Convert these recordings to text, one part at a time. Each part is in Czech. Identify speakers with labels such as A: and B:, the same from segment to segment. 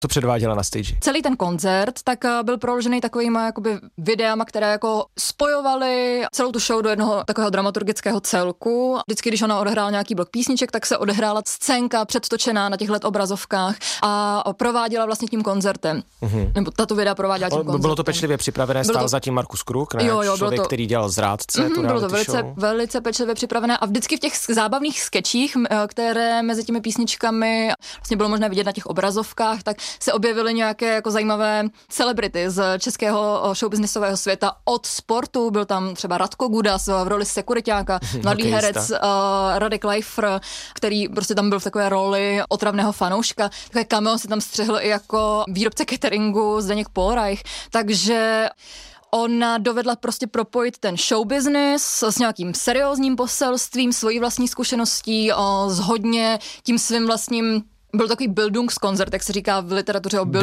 A: to předváděla na stage?
B: Celý ten koncert tak byl proložený takovýma jakoby videama, které jako spojovaly celou tu show do jednoho takového dramaturgického celku. Vždycky, když ona odehrála nějaký blok písniček, tak se odehrála scénka předtočená na těchto obrazovkách a prováděla vlastně tím koncertem. Nebo tato videa prováděla tím koncertem.
A: Bylo to pečlivě připravené, stál zatím Markus Kruk, ne? Člověk, který dělal Zrádce, tu
B: bylo to
A: show.
B: velice pečlivě připravené a vždycky v těch zábavných skečích, které mezi těmi písničkami vlastně bylo možné vidět na těch obrazovkách, tak se objevily nějaké jako zajímavé celebrity z českého showbiznisového světa. Od sportu byl tam třeba Radko Gudas v roli sekuriťáka, mladý herec Radek Leifr, který prostě tam byl v takové roli otravného fanouška. Takové cameo si tam střihl i jako výrobce cateringu Zdeněk Polreich, takže ona dovedla prostě propojit ten show business s nějakým seriózním poselstvím, svojí vlastní zkušeností, s hodně tím svým vlastním. Byl takový Bildungskoncert, jak se říká v literatuře o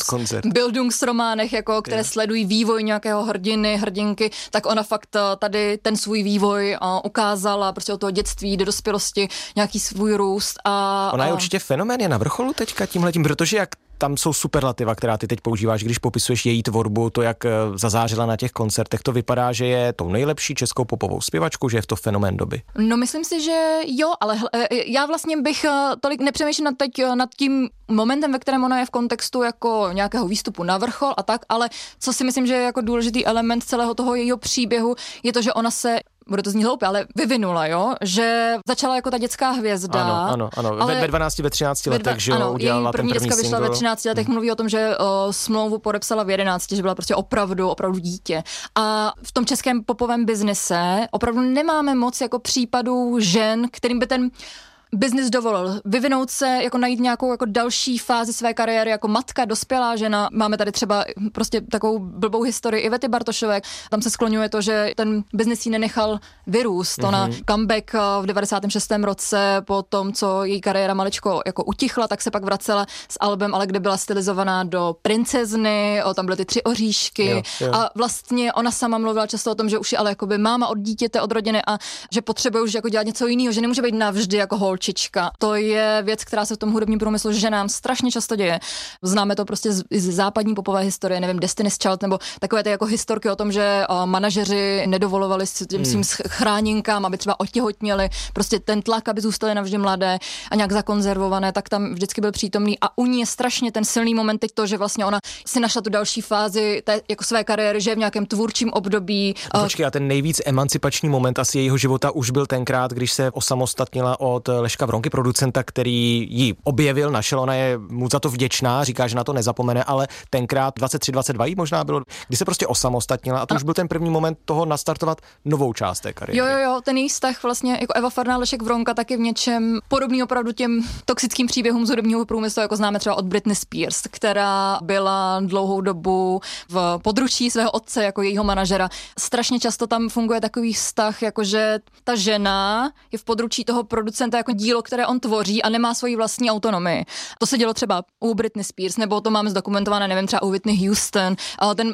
B: Bildungsrománech, jako, které sledují vývoj nějakého hrdinky, tak ona fakt tady ten svůj vývoj ukázala, prostě od toho dětství do dospělosti, nějaký svůj růst.
A: Ona je určitě fenomén, je na vrcholu teďka tímhletím, protože jak tam jsou superlativa, která ty teď používáš, když popisuješ její tvorbu, to, jak zazářila na těch koncertech, to vypadá, že je tou nejlepší českou popovou zpěvačkou, že je to fenomén doby.
B: No myslím si, že jo, ale já vlastně bych tolik nepřemýšlím nad tím momentem, ve kterém ona je v kontextu jako nějakého výstupu na vrchol a tak, ale co si myslím, že je jako důležitý element celého toho jejího příběhu, je to, že ona se bude to znít hloupě, ale vyvinula, jo, že začala jako ta dětská hvězda.
A: Ano, ve 12, ve 13 letech, že jo, udělala ten první
B: děcka vyšla
A: single.
B: ve 13 letech, mluví o tom, že smlouvu podepsala v 11, že byla prostě opravdu dítě. A v tom českém popovém biznise opravdu nemáme moc jako případů žen, kterým by ten biznis dovolil vyvinout se, jako najít nějakou jako další fázi své kariéry jako matka, dospělá žena. Máme tady třeba prostě takovou blbou historii Ivety Bartošové. Tam se skloňuje to, že ten biznis jí nenechal vyrůst. Ona comeback v 96. roce po tom, co její kariéra maličko jako utichla, tak se pak vracela s albem, ale kde byla stylizovaná do princezny, tam byly ty 3 oříšky jo. A vlastně ona sama mluvila často o tom, že už je ale jakoby máma od dítěte, od rodiny a že potřebuje už jako dělat něco jiného, že nemůže být navždy jako holčička. To je věc, která se v tom hudebním průmyslu ženám strašně často děje. Známe to prostě z západní popové historie, nevím, Destiny's Child nebo takové ty jako historky o tom, že manažeři nedovolovali těm svým chráninkám, aby třeba otěhotněli, prostě ten tlak, aby zůstaly navždy mladé a nějak zakonzervované, tak tam vždycky byl přítomný a u ní je strašně ten silný moment teď to, že vlastně ona si našla tu další fázi té jako své kariéry, že je v nějakém tvůrčím období.
A: Počkej, a ten nejvíc emancipační moment asi jejího života už byl tenkrát, když se osamostatnila od Leška Vronky, producenta, který ji objevil, našel, ona je mu za to vděčná, říká, že na to nezapomene, ale tenkrát 23-22 jí možná bylo, kdy se prostě osamostatnila a to už byl ten první moment toho nastartovat novou část té kariéry.
B: Jo, ten její vztah vlastně jako Eva Farná, Lešek Vronka taky v něčem podobný opravdu těm toxickým příběhům z hudebního průmyslu, jako známe třeba od Britney Spears, která byla dlouhou dobu v područí svého otce jako jejího manažera. Strašně často tam funguje takový vztah, jakože ta žena je v područí toho producenta jako dílo, které on tvoří a nemá svoji vlastní autonomii. To se dělo třeba u Britney Spears, nebo to máme zdokumentované, nevím, třeba u Whitney Houston. Ale ten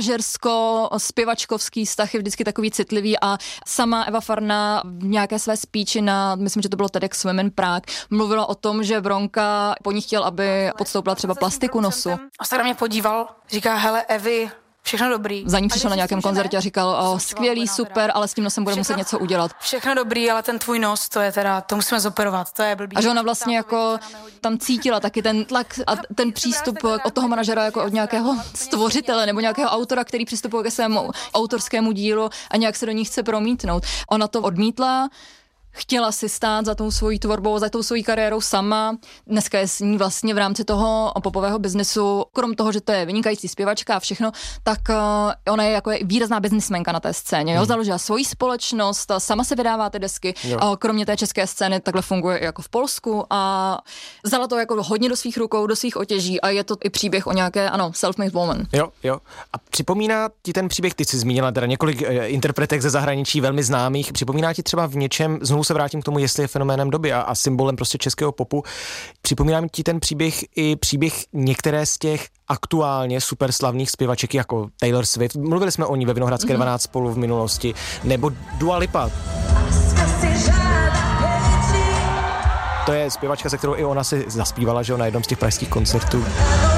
B: manažersko-zpěvačkovský vztah je vždycky takový citlivý a sama Eva Farná v nějaké své speechi na, myslím, že to bylo TEDx Women Prague, mluvila o tom, že Vronka po ní chtěl, aby podstoupila třeba plastiku nosu.
C: A se na mě podíval, říká, hele Evi, všechno dobrý.
B: Za ní přišel na nějakém koncertě a říkal, skvělý, super, ale s tím nosem bude muset něco udělat.
C: Všechno dobrý, ale ten tvůj nos, to je teda, to musíme zoperovat, to je blbý.
B: A že ona vlastně jako tam cítila taky ten tlak a ten přístup od toho manažera jako od nějakého stvořitele nebo nějakého autora, který přistupuje ke svému autorskému dílu a nějak se do ní chce promítnout. Ona to odmítla. Chtěla si stát za tou svojí tvorbou, za tou svojí kariérou sama. Dneska je s ní vlastně v rámci toho popového biznesu, krom toho, že to je vynikající zpěvačka a všechno, tak ona je jako výrazná biznismenka na té scéně. Jo? Založila svoji společnost, sama se vydává ty desky. Kromě té české scény takhle funguje i jako v Polsku a vzala to jako hodně do svých rukou, do svých otěží a je to i příběh o nějaké, self-made woman.
A: Jo. A připomíná ti ten příběh, ty jsi zmínila teda několik interpretek ze zahraničí velmi známých, připomíná ti třeba v něčem, znovu se vrátím k tomu, jestli je fenoménem doby a symbolem prostě českého popu. Připomínám ti ten příběh i příběh některé z těch aktuálně superslavných zpěvaček jako Taylor Swift. Mluvili jsme o ní ve Vinohradské 12 spolu v minulosti, nebo Dua Lipa. To je zpěvačka, se kterou i ona si zaspívala, že na jednom z těch pražských koncertů.